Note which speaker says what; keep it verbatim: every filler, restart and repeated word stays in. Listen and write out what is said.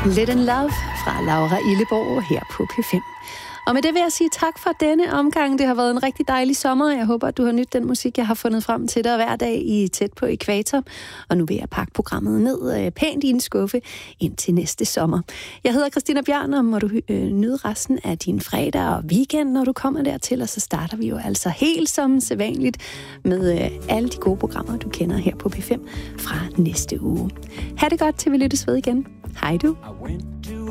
Speaker 1: Let in Love fra Laura Illeborg her på P fem. Og med det vil jeg sige tak for denne omgang. Det har været en rigtig dejlig sommer. Jeg håber, at du har nydt den musik, jeg har fundet frem til dig hver dag i Tæt på Ækvator. Og nu vil jeg pakke programmet ned pænt i en skuffe ind til næste sommer. Jeg hedder Christina Bjørn, og må du øh, nyde resten af din fredag og weekend, når du kommer dertil. Og så starter vi jo altså helt som sædvanligt med øh, alle de gode programmer, du kender her på P fem fra næste uge. Ha' det godt, til vi lyttes ved igen. Hej du.